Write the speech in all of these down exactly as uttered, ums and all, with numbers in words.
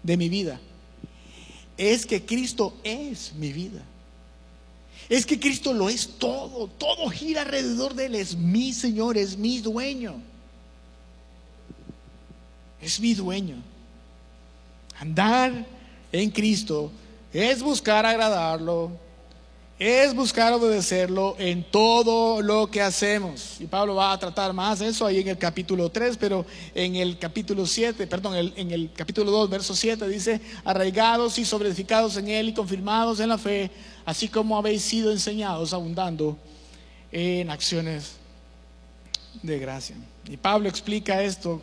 de mi vida. Es que Cristo es mi vida. Es que Cristo lo es todo. Todo gira alrededor de Él. Es mi Señor, es mi dueño. Es mi dueño. Andar en Cristo es buscar agradarlo, es buscar obedecerlo en todo lo que hacemos. Y Pablo va a tratar más eso ahí en el capítulo tres, pero en el capítulo siete, perdón, en el capítulo dos, verso siete dice: arraigados y sobreedificados en Él y confirmados en la fe, así como habéis sido enseñados, abundando en acciones de gracia. Y Pablo explica esto,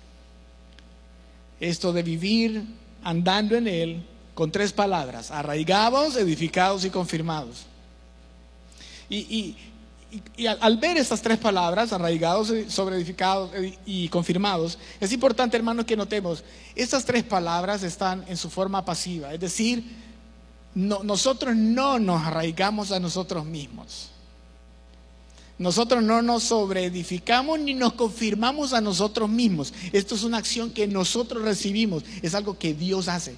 esto de vivir andando en Él, con tres palabras: arraigados, edificados y confirmados. Y, y, y, y al, al ver estas tres palabras, arraigados, sobreedificados y confirmados, es importante, hermanos, que notemos, estas tres palabras están en su forma pasiva. Es decir, no, nosotros no nos arraigamos a nosotros mismos. Nosotros no nos sobreedificamos ni nos confirmamos a nosotros mismos. Esto es una acción que nosotros recibimos, es algo que Dios hace.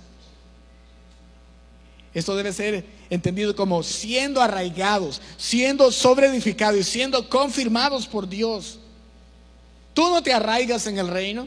Esto debe ser entendido como siendo arraigados, siendo sobreedificados y siendo confirmados por Dios. Tú no te arraigas en el reino,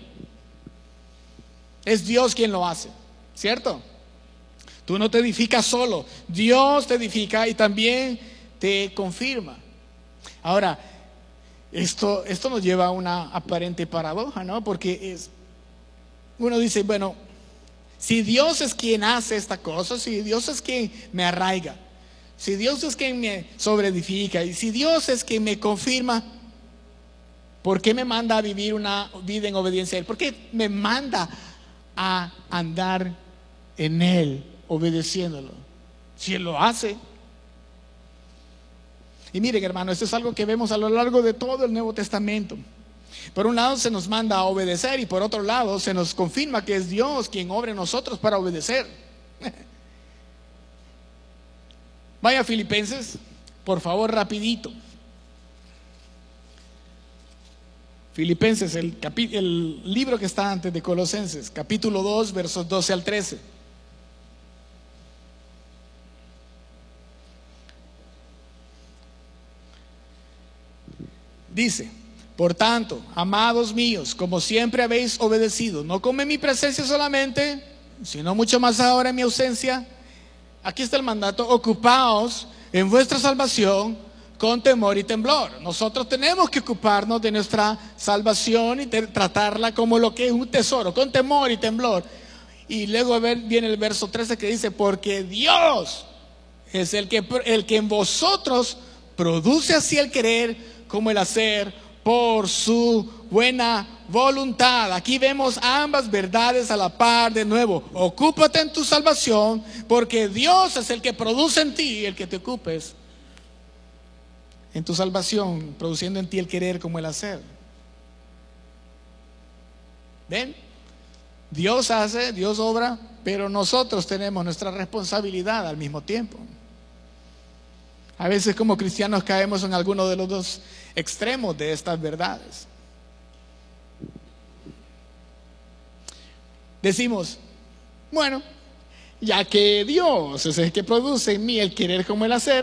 es Dios quien lo hace, ¿cierto? Tú no te edificas solo, Dios te edifica y también te confirma. Ahora, esto, esto nos lleva a una aparente paradoja, ¿no? Porque es, uno dice, bueno, si Dios es quien hace esta cosa, si Dios es quien me arraiga, si Dios es quien me sobreedifica y si Dios es quien me confirma, ¿por qué me manda a vivir una vida en obediencia a Él? ¿Por qué me manda a andar en Él, obedeciéndolo? Si Él lo hace. Y miren, hermano, esto es algo que vemos a lo largo de todo el Nuevo Testamento. Por un lado se nos manda a obedecer y por otro lado se nos confirma que es Dios quien obra en nosotros para obedecer. Vaya a Filipenses, por favor, rapidito. Filipenses, el, capi- el libro que está antes de Colosenses, capítulo dos, versos doce al trece. Dice: por tanto, amados míos, como siempre habéis obedecido, no como en mi presencia solamente, sino mucho más ahora en mi ausencia, aquí está el mandato: ocupaos en vuestra salvación con temor y temblor. Nosotros tenemos que ocuparnos de nuestra salvación y tratarla como lo que es un tesoro, con temor y temblor. Y luego viene el verso trece que dice: porque Dios es el que, el que en vosotros produce así el querer como el hacer por su buena voluntad. Aquí vemos ambas verdades a la par de nuevo. Ocúpate en tu salvación, porque Dios es el que produce en ti el que te ocupes en tu salvación, produciendo en ti el querer como el hacer. ¿Ven? Dios hace, Dios obra, pero nosotros tenemos nuestra responsabilidad al mismo tiempo. A veces como cristianos caemos en alguno de los dos extremos de estas verdades. Decimos, bueno, ya que Dios es el que produce en mí el querer como el hacer,